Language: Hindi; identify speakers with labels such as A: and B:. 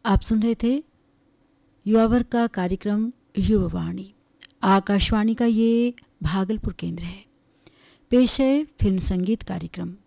A: आप सुन रहे थे युवा वर्ग का कार्यक्रम युवावाणी। आकाशवाणी का ये भागलपुर केंद्र है। पेश है फिल्म संगीत कार्यक्रम।